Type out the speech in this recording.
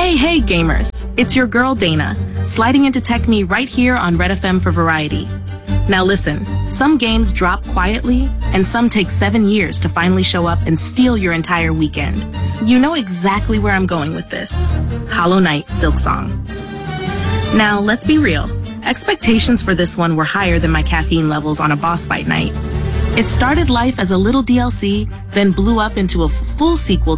Hey, gamers! It's your girl Dana, sliding into Tech Me right here on Red FM for Variety. Now listen, some games drop quietly, and some take 7 years to finally show up and steal your entire weekend. You know exactly where I'm going with this. Hollow Knight Silksong. Now, let's be real. Expectations for this one were higher than my caffeine levels on a boss fight night. It started life as a little DLC, then blew up into a full sequel